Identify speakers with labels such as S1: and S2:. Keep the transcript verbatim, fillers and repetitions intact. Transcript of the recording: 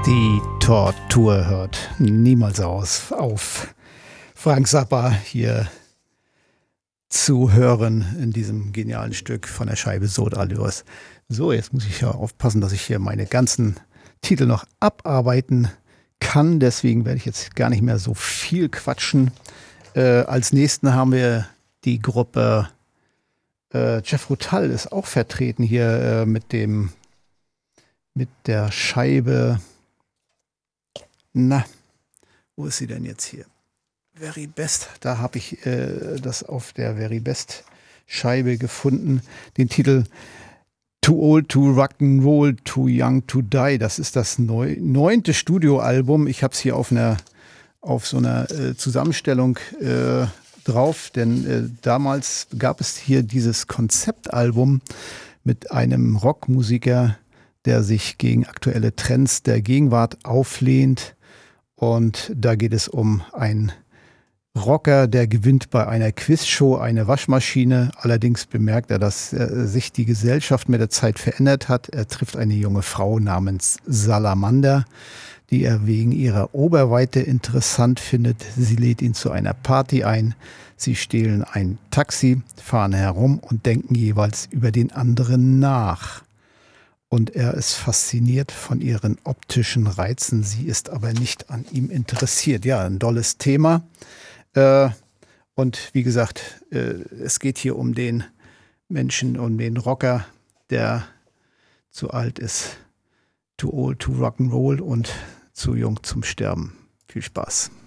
S1: Die Tortur hört niemals aus, auf Frank Zappa hier zu hören in diesem genialen Stück von der Scheibe Sodalös. So, jetzt muss ich ja aufpassen, dass ich hier meine ganzen Titel noch abarbeiten kann. Deswegen werde ich jetzt gar nicht mehr so viel quatschen. Äh, als nächsten haben wir die Gruppe äh, Jethro Tull ist auch vertreten hier äh, mit dem mit der Scheibe. Na, wo ist sie denn jetzt hier? Very Best. Da habe ich äh, das auf der Very Best Scheibe gefunden. Den Titel Too Old to Rock'n'Roll, Too Young to Die. Das ist das neu, neunte Studioalbum. Ich habe es hier auf einer auf so einer äh, Zusammenstellung äh, drauf, denn äh, damals gab es hier dieses Konzeptalbum mit einem Rockmusiker, der sich gegen aktuelle Trends der Gegenwart auflehnt. Und da geht es um einen Rocker, der gewinnt bei einer Quizshow eine Waschmaschine. Allerdings bemerkt er, dass äh, sich die Gesellschaft mit der Zeit verändert hat. Er trifft eine junge Frau namens Salamander, die er wegen ihrer Oberweite interessant findet. Sie lädt ihn zu einer Party ein. Sie stehlen ein Taxi, fahren herum und denken jeweils über den anderen nach. Und er ist fasziniert von ihren optischen Reizen. Sie ist aber nicht an ihm interessiert. Ja, ein dolles Thema. Äh, und wie gesagt, äh, es geht hier um den Menschen, um den Rocker, der zu alt ist, too old to rock'n'roll und zu jung zum Sterben. Viel Spaß.